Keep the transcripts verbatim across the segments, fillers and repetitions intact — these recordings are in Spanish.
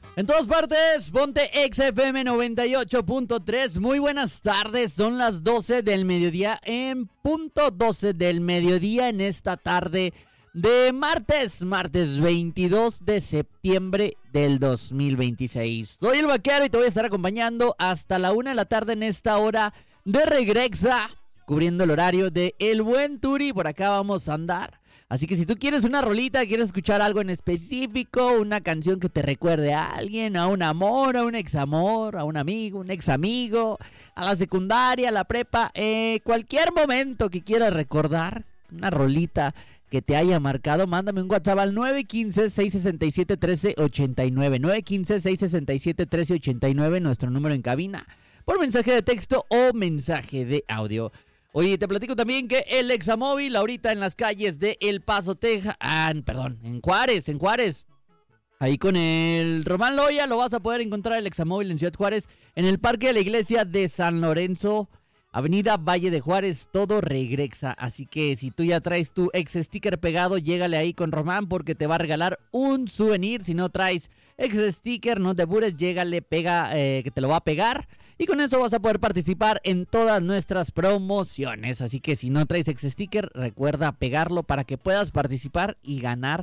En todas partes, ponte Exa F M noventa y ocho punto tres. Muy buenas tardes, son las doce del mediodía, en punto doce del mediodía en esta tarde de martes, martes veintidós de septiembre del dos mil veintiséis. Soy el Vaquero y te voy a estar acompañando hasta la una de la tarde en esta hora de Regresa, cubriendo el horario de El Buen Turi. Por acá vamos a andar. Así que si tú quieres una rolita, quieres escuchar algo en específico, una canción que te recuerde a alguien, a un amor, a un examor, a un amigo, un examigo, a la secundaria, a la prepa, eh, cualquier momento que quieras recordar, una rolita que te haya marcado, mándame un WhatsApp al nueve uno cinco, seis seis siete, uno tres ocho nueve, nueve uno cinco, seis seis siete, uno tres ocho nueve, nuestro número en cabina, por mensaje de texto o mensaje de audio. Oye, te platico también que el Examóvil ahorita en las calles de El Paso, Texas, ah, perdón, en Juárez, en Juárez, ahí con el Román Loya lo vas a poder encontrar el Examóvil en Ciudad Juárez, en el Parque de la Iglesia de San Lorenzo, Avenida Valle de Juárez, todo regresa. Así que si tú ya traes tu ex sticker pegado, llégale ahí con Román porque te va a regalar un souvenir. Si no traes ex sticker, no te apures, llégale, pega, eh, que te lo va a pegar. Y con eso vas a poder participar en todas nuestras promociones. Así que si no traes ex sticker, recuerda pegarlo para que puedas participar y ganar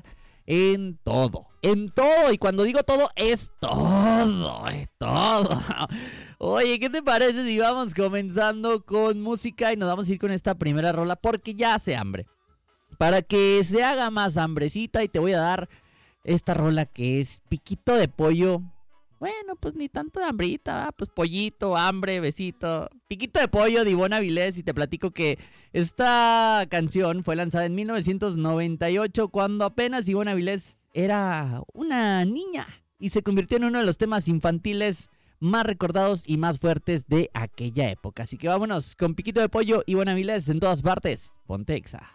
en todo. En todo. Y cuando digo todo, es todo. Es todo. Oye, ¿qué te parece si vamos comenzando con música y nos vamos a ir con esta primera rola? Porque ya hace hambre. Para que se haga más hambrecita y te voy a dar esta rola que es piquito de pollo. Bueno, pues ni tanto de hambrita, ¿verdad? Pues pollito, hambre, besito. Piquito de pollo de Ivonne Avilés. Y te platico que esta canción fue lanzada en mil novecientos noventa y ocho, cuando apenas Ivonne Avilés era una niña y se convirtió en uno de los temas infantiles más recordados y más fuertes de aquella época. Así que vámonos con Piquito de Pollo y Ivonne Avilés en todas partes. Ponte Exa.